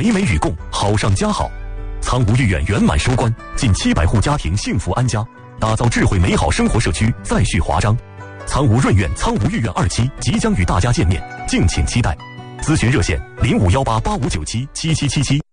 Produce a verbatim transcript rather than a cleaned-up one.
美美与共，好上加好。苍梧御苑圆满收官，近七百户家庭幸福安家，打造智慧美好生活社区再续华章。苍梧润苑苍梧御苑二期即将与大家见面，敬请期待。咨询热线零五幺八八五九七七七七七。